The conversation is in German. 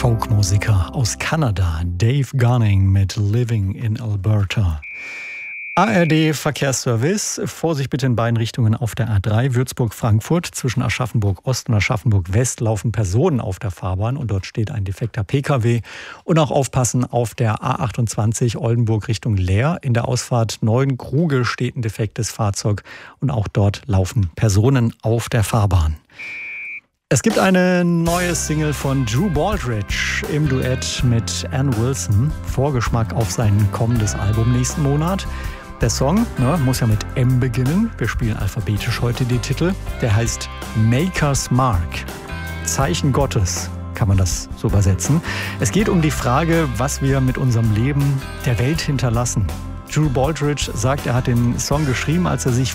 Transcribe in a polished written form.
Folkmusiker aus Kanada, Dave Gunning mit Living in Alberta. ARD Verkehrsservice. Vorsicht bitte in beiden Richtungen auf der A3 Würzburg-Frankfurt. Zwischen Aschaffenburg-Ost und Aschaffenburg-West laufen Personen auf der Fahrbahn und dort steht ein defekter Pkw. Und auch aufpassen auf der A28 Oldenburg Richtung Leer. In der Ausfahrt Neuenkruge steht ein defektes Fahrzeug und auch dort laufen Personen auf der Fahrbahn. Es gibt eine neue Single von Drew Baldridge im Duett mit Ann Wilson. Vorgeschmack auf sein kommendes Album nächsten Monat. Der Song muss ja mit M beginnen. Wir spielen alphabetisch heute die Titel. Der heißt Maker's Mark. Zeichen Gottes kann man das so übersetzen. Es geht um die Frage, was wir mit unserem Leben der Welt hinterlassen. Drew Baldridge sagt, er hat den Song geschrieben, als er sich